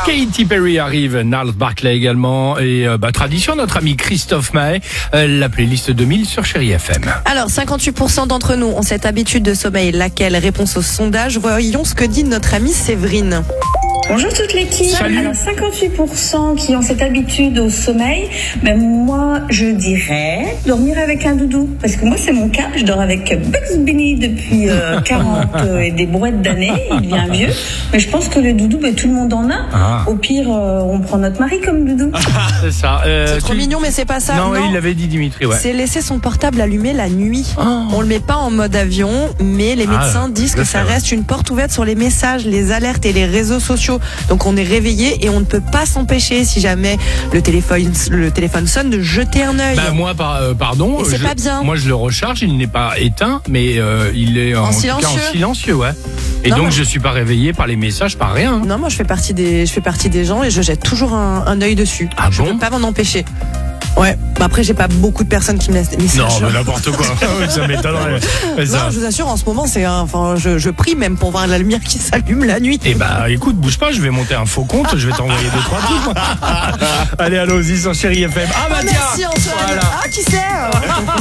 Katy Perry arrive, Gnarls Barclay également et tradition, notre ami Christophe Maé, la playlist 2000 sur Chérie FM. Alors, 58% d'entre nous ont cette habitude de sommeil. Laquelle? Réponse au sondage. Voyons ce que dit notre amie Séverine. Bonjour toute l'équipe. Salut. Alors 58% qui ont cette habitude au sommeil, mais moi je dirais dormir avec un doudou. Parce que moi c'est mon cas, je dors avec Bugs Bunny depuis 40 et des brouettes d'années, il devient vieux. Mais je pense que le doudou, tout le monde en a. Ah. Au pire, on prend notre mari comme doudou. C'est ça. C'est trop mignon, mais c'est pas ça. Non, il l'avait dit Dimitri, ouais. C'est laisser son portable allumé la nuit. Oh. On le met pas en mode avion, mais les médecins disent que ça reste une porte ouverte sur les messages, les alertes et les réseaux sociaux. Donc on est réveillé et on ne peut pas s'empêcher, si jamais le téléphone sonne, de jeter un œil. Moi, pardon. Et c'est pas bien. Moi, je le recharge, il n'est pas éteint, mais il est en silencieux. tout cas en silencieux, ouais. Et Non, donc, moi, je suis pas réveillé par les messages, par rien. Non, moi je fais partie des gens et je jette toujours un œil dessus. Ah je bon peux pas m'en empêcher. Ouais. Après, j'ai pas beaucoup de personnes qui me laissent des messages. Non, mais n'importe quoi. Ça m'étonnerait. Non, je vous assure, en ce moment, je prie même pour voir la lumière qui s'allume la nuit. Eh écoute, bouge pas, je vais monter un faux compte, je vais t'envoyer 2-3 trucs. Allez, allons-y sur Chérie FM. Merci Antoine. Voilà. Ah, qui sait